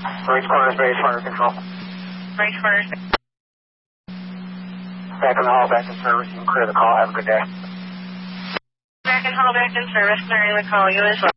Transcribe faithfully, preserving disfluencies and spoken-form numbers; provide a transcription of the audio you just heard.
Race corners, base fire control. Race corners. Back in the hall, back in service. You can clear the call. Have a good day. Back in hall, back in service. Clearing the call. You as well.